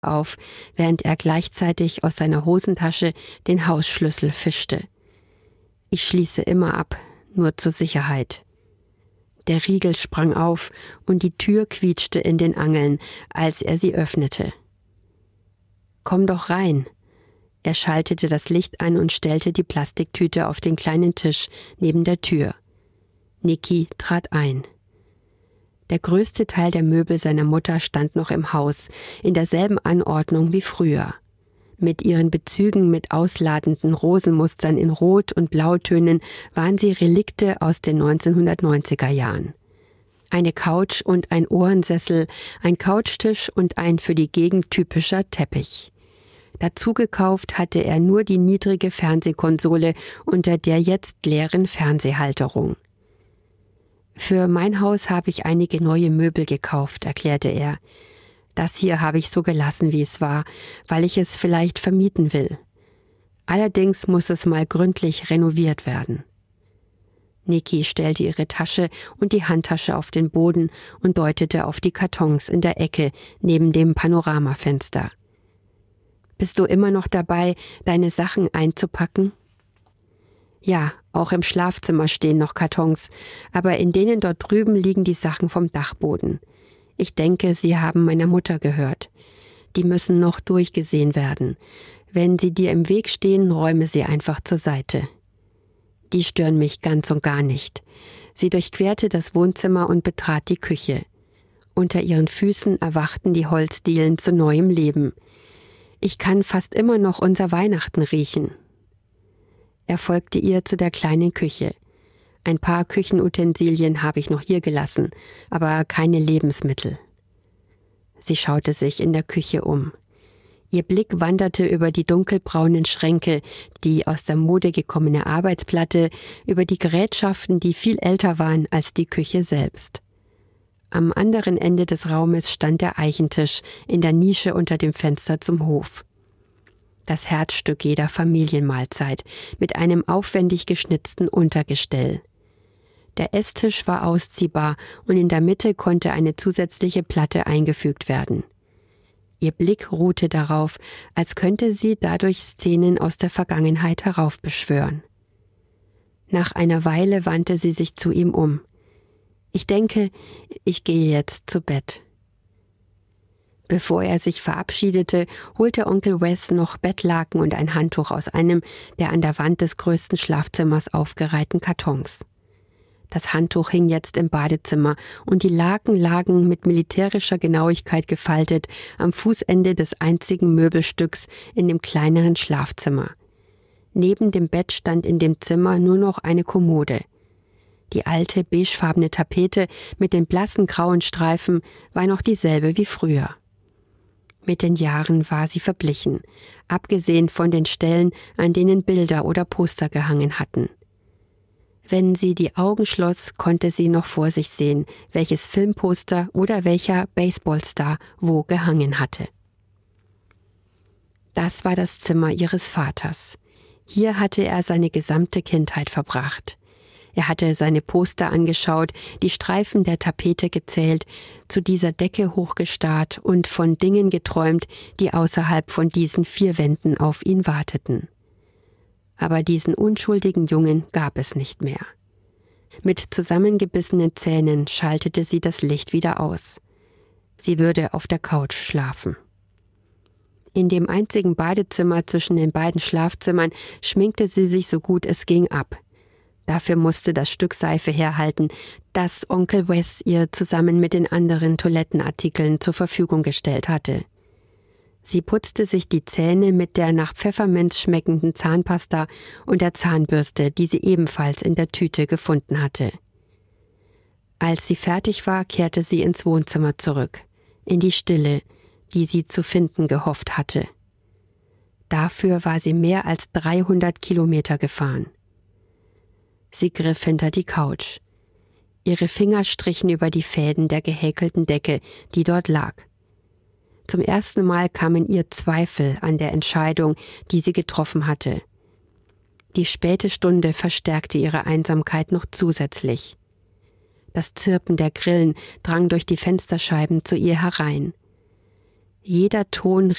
auf, während er gleichzeitig aus seiner Hosentasche den Hausschlüssel fischte. Ich schließe immer ab, nur zur Sicherheit. Der Riegel sprang auf und die Tür quietschte in den Angeln, als er sie öffnete. »Komm doch rein!« Er schaltete das Licht ein und stellte die Plastiktüte auf den kleinen Tisch neben der Tür. Niki trat ein. Der größte Teil der Möbel seiner Mutter stand noch im Haus, in derselben Anordnung wie früher. Mit ihren Bezügen mit ausladenden Rosenmustern in Rot- und Blautönen waren sie Relikte aus den 1990er Jahren. Eine Couch und ein Ohrensessel, ein Couchtisch und ein für die Gegend typischer Teppich. Dazu gekauft hatte er nur die niedrige Fernsehkonsole unter der jetzt leeren Fernsehhalterung. »Für mein Haus habe ich einige neue Möbel gekauft«, erklärte er. »Das hier habe ich so gelassen, wie es war, weil ich es vielleicht vermieten will. Allerdings muss es mal gründlich renoviert werden.« Niki stellte ihre Tasche und die Handtasche auf den Boden und deutete auf die Kartons in der Ecke neben dem Panoramafenster. »Bist du immer noch dabei, deine Sachen einzupacken?« »Ja, auch im Schlafzimmer stehen noch Kartons, aber in denen dort drüben liegen die Sachen vom Dachboden. Ich denke, sie haben meiner Mutter gehört. Die müssen noch durchgesehen werden. Wenn sie dir im Weg stehen, räume sie einfach zur Seite.« Die stören mich ganz und gar nicht. Sie durchquerte das Wohnzimmer und betrat die Küche. Unter ihren Füßen erwachten die Holzdielen zu neuem Leben. Ich kann fast immer noch unser Weihnachten riechen. Er folgte ihr zu der kleinen Küche. Ein paar Küchenutensilien habe ich noch hier gelassen, aber keine Lebensmittel. Sie schaute sich in der Küche um. Ihr Blick wanderte über die dunkelbraunen Schränke, die aus der Mode gekommene Arbeitsplatte, über die Gerätschaften, die viel älter waren als die Küche selbst. Am anderen Ende des Raumes stand der Eichentisch in der Nische unter dem Fenster zum Hof. Das Herzstück jeder Familienmahlzeit mit einem aufwendig geschnitzten Untergestell. Der Esstisch war ausziehbar und in der Mitte konnte eine zusätzliche Platte eingefügt werden. Ihr Blick ruhte darauf, als könnte sie dadurch Szenen aus der Vergangenheit heraufbeschwören. Nach einer Weile wandte sie sich zu ihm um. »Ich denke, ich gehe jetzt zu Bett.« Bevor er sich verabschiedete, holte Onkel Wes noch Bettlaken und ein Handtuch aus einem der an der Wand des größten Schlafzimmers aufgereihten Kartons. Das Handtuch hing jetzt im Badezimmer und die Laken lagen mit militärischer Genauigkeit gefaltet am Fußende des einzigen Möbelstücks in dem kleineren Schlafzimmer. Neben dem Bett stand in dem Zimmer nur noch eine Kommode. Die alte beigefarbene Tapete mit den blassen grauen Streifen war noch dieselbe wie früher. Mit den Jahren war sie verblichen, abgesehen von den Stellen, an denen Bilder oder Poster gehangen hatten. Wenn sie die Augen schloss, konnte sie noch vor sich sehen, welches Filmposter oder welcher Baseballstar wo gehangen hatte. Das war das Zimmer ihres Vaters. Hier hatte er seine gesamte Kindheit verbracht. Er hatte seine Poster angeschaut, die Streifen der Tapete gezählt, zu dieser Decke hochgestarrt und von Dingen geträumt, die außerhalb von diesen 4 Wänden auf ihn warteten. Aber diesen unschuldigen Jungen gab es nicht mehr. Mit zusammengebissenen Zähnen schaltete sie das Licht wieder aus. Sie würde auf der Couch schlafen. In dem einzigen Badezimmer zwischen den beiden Schlafzimmern schminkte sie sich so gut es ging ab. Dafür musste das Stück Seife herhalten, das Onkel Wes ihr zusammen mit den anderen Toilettenartikeln zur Verfügung gestellt hatte. Sie putzte sich die Zähne mit der nach Pfefferminz schmeckenden Zahnpasta und der Zahnbürste, die sie ebenfalls in der Tüte gefunden hatte. Als sie fertig war, kehrte sie ins Wohnzimmer zurück, in die Stille, die sie zu finden gehofft hatte. Dafür war sie mehr als 300 Kilometer gefahren. Sie griff hinter die Couch. Ihre Finger strichen über die Fäden der gehäkelten Decke, die dort lag. Zum ersten Mal kamen ihr Zweifel an der Entscheidung, die sie getroffen hatte. Die späte Stunde verstärkte ihre Einsamkeit noch zusätzlich. Das Zirpen der Grillen drang durch die Fensterscheiben zu ihr herein. Jeder Ton